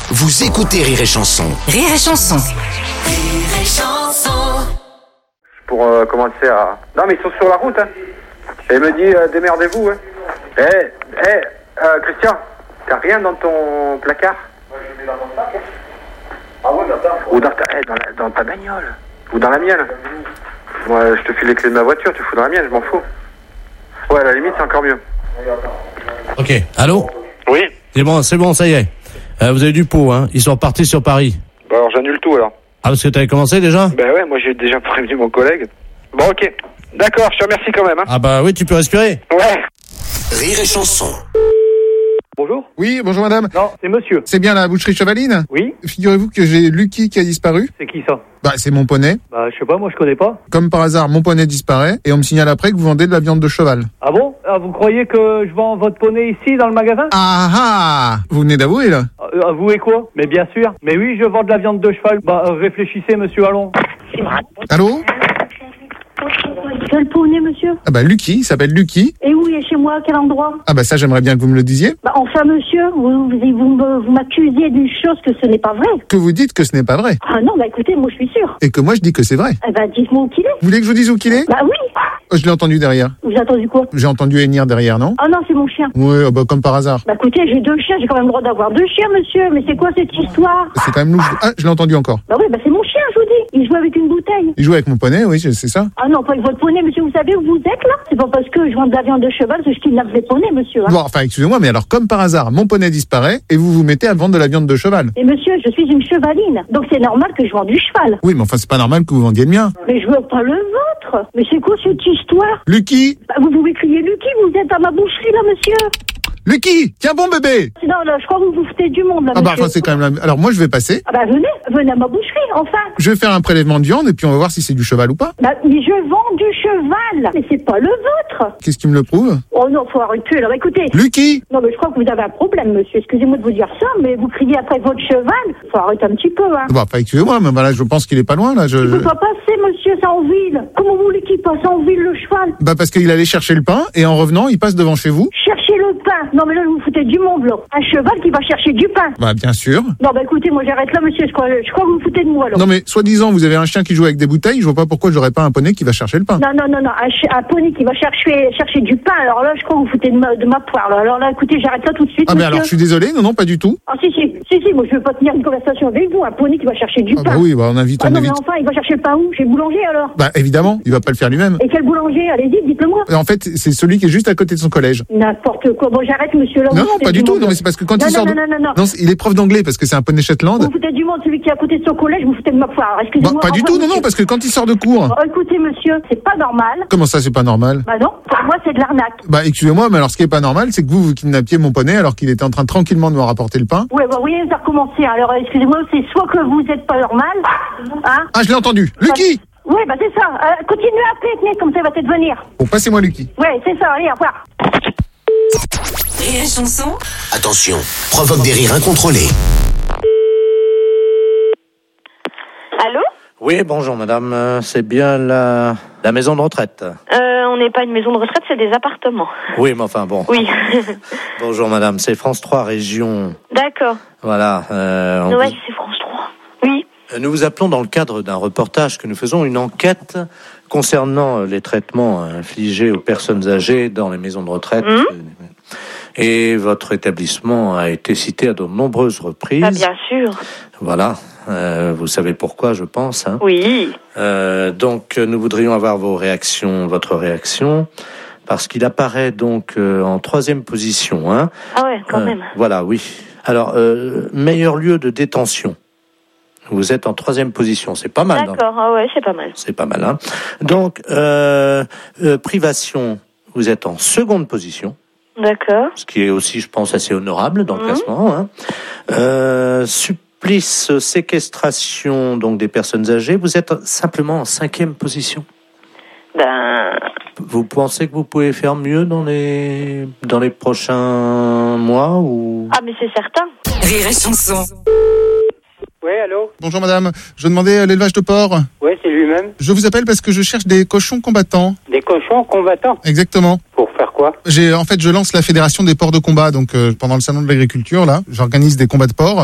Vous écoutez Rire et Chanson. Rire et Chanson. Rire et Chanson. Pour commencer à... Non mais ils sont sur la route hein. Et il me dit démerdez-vous hein. Christian, t'as rien dans ton placard? Moi je mets dans mon sac. Ah ouais, ou dans ta bagnole. Ou dans la mienne. Moi je te file les clés de ma voiture, tu fous dans la mienne, je m'en fous. Ouais, à la limite c'est encore mieux. Ok, allô? Oui. C'est bon, ça y est. Vous avez du pot, hein. Ils sont repartis sur Paris. Bah alors j'annule tout alors. Ah, parce que t'avais commencé déjà? Bah ouais, moi j'ai déjà prévenu mon collègue. Bon ok. D'accord, je te remercie quand même hein. Ah bah oui, tu peux respirer. Ouais. Rire et Chanson. Bonjour. Oui, bonjour madame. Non, c'est monsieur. C'est bien la boucherie Chevaline? Oui. Figurez-vous que j'ai Lucky qui a disparu. C'est qui ça? Bah, c'est mon poney. Bah, je sais pas, moi je connais pas. Comme par hasard, mon poney disparaît et on me signale après que vous vendez de la viande de cheval. Ah bon? Ah, vous croyez que je vends votre poney ici dans le magasin? Ah ah! Vous venez d'avouer là? Avouez quoi? Mais bien sûr. Mais oui, je vends de la viande de cheval. Bah, réfléchissez, monsieur, allons. Allô? Quel poney, monsieur? Ah bah Lucky, il s'appelle Lucky. Et où il est chez moi? À quel endroit? Ah bah ça, j'aimerais bien que vous me le disiez. Bah enfin, monsieur, vous m'accusez d'une chose que ce n'est pas vrai. Que vous dites que ce n'est pas vrai. Ah non, bah écoutez, moi je suis sûre. Et que moi je dis que c'est vrai. Eh bah dites-moi où qu'il est. Vous voulez que je vous dise où qu'il est? Bah oui. Je l'ai entendu derrière. Vous avez entendu quoi? J'ai entendu hennir derrière, non? Ah non, c'est mon chien. Oui, bah comme par hasard. Bah écoutez, j'ai 2 chiens, j'ai quand même le droit d'avoir 2 chiens, monsieur. Mais c'est quoi cette histoire? C'est quand même louche. Ah, je l'ai entendu encore. Bah oui, bah c'est mon chien, je vous dis. Il joue avec une bouteille. Il joue avec mon poney, oui, c'est ça. Ah non, pas avec votre poney, monsieur. Vous savez où vous êtes là? C'est pas parce que je vends de la viande de cheval que je kidnappe les poneys, monsieur. Hein. Bon, enfin, excusez-moi, mais alors comme par hasard, mon poney disparaît et vous vous mettez à vendre de la viande de cheval. Et monsieur, je suis une chevaline. Donc c'est normal que je vende du cheval. Oui, mais enfin, c'est pas normal que vous vendiez le mien. Mais je veux pas le vôtre. Mais c'est quoi cette histoire? Lucky! Bah, vous pouvez crier Lucky, vous êtes à ma boucherie là, monsieur. Lucky! Tiens bon bébé! Non, là, je crois que vous vous foutez du monde là, Ah bah monsieur. enfin, c'est quand même la... Alors moi, je vais passer. Ah bah venez à ma boucherie, enfin. Je vais faire un prélèvement de viande et puis on va voir si c'est du cheval ou pas. Bah, mais je vends du cheval. Mais c'est pas le vôtre. Qu'est-ce qui me le prouve? Oh non, faut arrêter. Alors écoutez. Lucky! Non, mais je crois que vous avez un problème, monsieur. Excusez-moi de vous dire ça, mais vous criez après votre cheval. Faut arrêter un petit peu, hein. Bah, enfin, excusez-moi, mais voilà, je pense qu'il est pas loin, là. Il peut pas passer, monsieur, c'est en ville. Comment vous voulez qu'il passe en ville, le cheval? Bah, parce qu'il allait chercher le pain et en revenant, il passe devant chez vous. Chercher le pain? Non, mais là, vous foutez du monde, là. Un cheval qui va chercher du pain. Bah, bien sûr. Non, bah écoutez, moi j'arrête là, monsieur. Je crois que vous vous foutez de moi, alors. Non, mais soi-disant, vous avez un chien qui joue avec des bouteilles, je vois pas pourquoi j'aurais pas un poney qui va chercher le pain. Non. Un poney qui va chercher du pain. Alors là, je crois que vous foutez de ma poire, là. Alors là, écoutez, j'arrête là tout de suite, Ah, mais monsieur. alors, je suis désolé, non, pas du tout. Ah, si, moi je veux pas tenir une conversation avec vous. Un poney qui va chercher du Ah, pain. bah oui, bah, on invite. Ah non, mais enfin, il va chercher le pain où? Chez le boulanger, alors? Bah, évidemment, il va pas le faire lui-même. Et quel boulanger? Allez-y, dites-le moi. En fait, c'est celui qui est juste à côté de son collège. N'importe quoi. Bon, j'arrête, monsieur, là. Non, pas du tout. Non, mais c'est parce que quand il sort de... Non. il est prof d'anglais parce que c'est un poney Shetland. Vous foutez du monde, celui qui est à côté de son collège, vous foutez de ma poire. Excusez-moi. Bah, pas du tout, non, parce que quand il sort de cours... Oh, écoutez, monsieur, c'est pas normal. Comment ça, c'est pas normal? Bah non, pour moi, c'est de l'arnaque. Bah, excusez-moi, mais alors ce qui est pas normal, c'est que vous kidnappiez mon poney alors qu'il était en train tranquillement de me rapporter le pain. Ouais, bah oui, ça a recommencé. Alors, excusez-moi, c'est soit que vous êtes pas normal, hein. Ah, je l'ai entendu. Lucky! Oui, bah c'est ça. Continuez à appeler, tenez, comme ça, il va peut-être venir. Bon, passez-moi Lucky. Ouais, c'est ça, allez, au revoir. Rire et Chanson. Attention, provoque des rires incontrôlés. Allô? Oui, bonjour madame, c'est bien la maison de retraite. On n'est pas une maison de retraite, c'est des appartements. Oui, mais enfin bon. Oui. Bonjour madame, c'est France 3 Région. D'accord. Voilà. Ouais, c'est France 3. Oui. Nous vous appelons dans le cadre d'un reportage que nous faisons, une enquête concernant les traitements infligés aux personnes âgées dans les maisons de retraite. Et votre établissement a été cité à de nombreuses reprises. Ah, bien sûr. Voilà. Vous savez pourquoi, je pense. Hein. Oui. Donc, nous voudrions avoir votre réaction, parce qu'il apparaît donc en 3e position. Hein. Ah ouais, quand même. Voilà, oui. Alors, meilleur lieu de détention. Vous êtes en 3e position, c'est pas mal. D'accord, ah ouais, c'est pas mal. C'est pas mal, hein. Donc, privation, vous êtes en 2e position. D'accord. Ce qui est aussi, je pense, assez honorable dans le classement. Hein. Supplice, séquestration, donc des personnes âgées, vous êtes simplement en 5e position. Ben... Vous pensez que vous pouvez faire mieux dans les prochains mois ou... Ah, mais c'est certain. Rire et Chanson. Oui, allô? Bonjour madame, je demandais l'élevage de porc. Oui, c'est lui-même. Je vous appelle parce que je cherche des cochons combattants. Des cochons combattants? Exactement. Pour faire quoi? Je lance la fédération des porcs de combat, donc pendant le salon de l'agriculture, là, j'organise des combats de porcs.